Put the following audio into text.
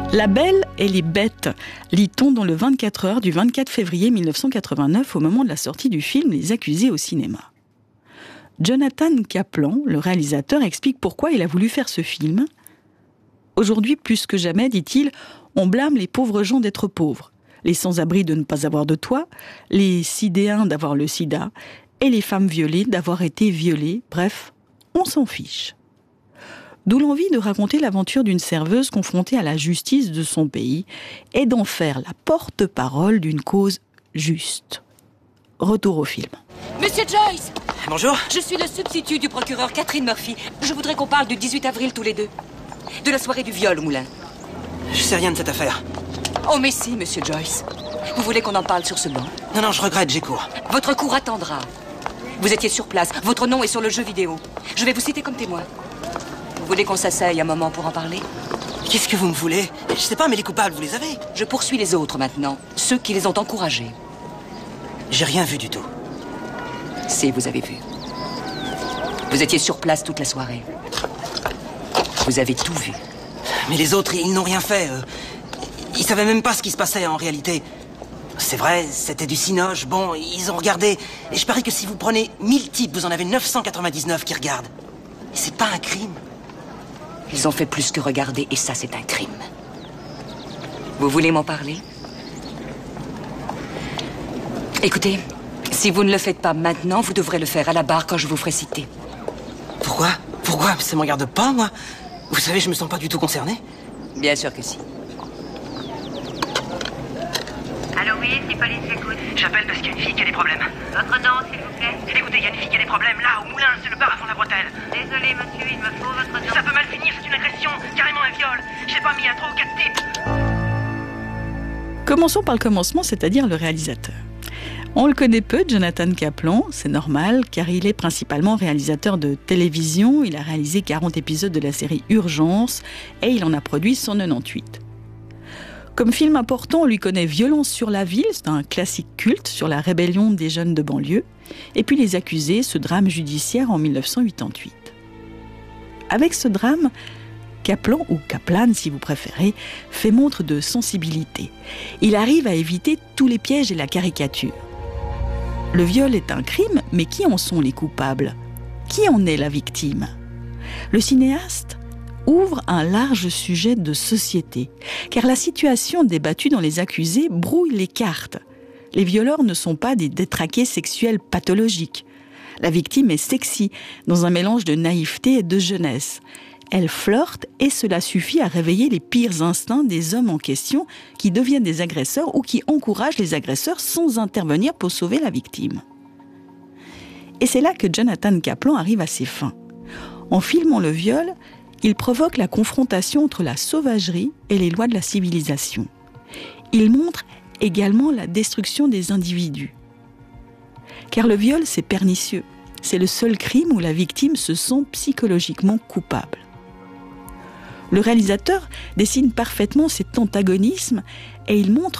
La Belle et les Bêtes, lit-on dans le 24 heures du 24 février 1989 au moment de la sortie du film Les Accusés au cinéma. Jonathan Kaplan, le réalisateur, explique pourquoi il a voulu faire ce film. Aujourd'hui, plus que jamais, dit-il, on blâme les pauvres gens d'être pauvres, les sans-abri de ne pas avoir de toit, les sidéens d'avoir le sida et les femmes violées d'avoir été violées. Bref, on s'en fiche. D'où l'envie de raconter l'aventure d'une serveuse confrontée à la justice de son pays et d'en faire la porte-parole d'une cause juste. Retour au film. Monsieur Joyce! Bonjour. Je suis le substitut du procureur Catherine Murphy. Je voudrais qu'on parle du 18 avril tous les deux. De la soirée du viol au moulin. Je sais rien de cette affaire. Oh mais si, monsieur Joyce. Vous voulez qu'on en parle sur ce banc? Non, je regrette, j'ai cours. Votre cours attendra. Vous étiez sur place. Votre nom est sur le jeu vidéo. Je vais vous citer comme témoin. Vous voulez qu'on s'asseye un moment pour en parler? Qu'est-ce que vous me voulez? Je sais pas, mais les coupables, vous les avez? Je poursuis les autres maintenant. Ceux qui les ont encouragés. J'ai rien vu du tout. Si, vous avez vu. Vous étiez sur place toute la soirée. Vous avez tout vu. Mais les autres, ils n'ont rien fait. Ils savaient même pas ce qui se passait en réalité. C'est vrai, c'était du cinoche. Bon, ils ont regardé. Et je parie que si vous prenez 1000 types, vous en avez 999 qui regardent. Et c'est pas un crime. Ils ont fait plus que regarder, et ça, c'est un crime. Vous voulez m'en parler? Écoutez, si vous ne le faites pas maintenant, vous devrez le faire à la barre quand je vous ferai citer. Pourquoi? Ça me regarde pas, moi. Vous savez, je me sens pas du tout concerné. Bien sûr que si. Allô, oui, c'est police, j'écoute. J'appelle parce qu'il y a une fille qui a des problèmes. Votre nom, s'il vous plaît? Écoutez, il y a une fille qui a des problèmes là, au moulin, c'est le bar avant la bretelle. Désolé, monsieur, il me faut votre nom. Ça peut mal finir, c'est une agression, carrément un viol. Je sais pas, mais il y a 3 ou 4 types. Commençons par le commencement, c'est-à-dire le réalisateur. On le connaît peu, Jonathan Kaplan, c'est normal, car il est principalement réalisateur de télévision. Il a réalisé 40 épisodes de la série Urgence et il en a produit 198. Comme film important, on lui connaît Violence sur la ville, c'est un classique culte sur la rébellion des jeunes de banlieue, et puis Les Accusés, ce drame judiciaire en 1988. Avec ce drame, Kaplan, ou Kaplan si vous préférez, fait montre de sensibilité. Il arrive à éviter tous les pièges et la caricature. Le viol est un crime, mais qui en sont les coupables? Qui en est la victime? Le cinéaste ouvre un large sujet de société, car la situation débattue dans Les Accusés brouille les cartes. Les violeurs ne sont pas des détraqués sexuels pathologiques. La victime est sexy, dans un mélange de naïveté et de jeunesse. Elle flirte et cela suffit à réveiller les pires instincts des hommes en question qui deviennent des agresseurs ou qui encouragent les agresseurs sans intervenir pour sauver la victime. Et c'est là que Jonathan Kaplan arrive à ses fins. En filmant le viol, il provoque la confrontation entre la sauvagerie et les lois de la civilisation. Il montre également la destruction des individus. Car le viol, c'est pernicieux. C'est le seul crime où la victime se sent psychologiquement coupable. Le réalisateur dessine parfaitement cet antagonisme et il montre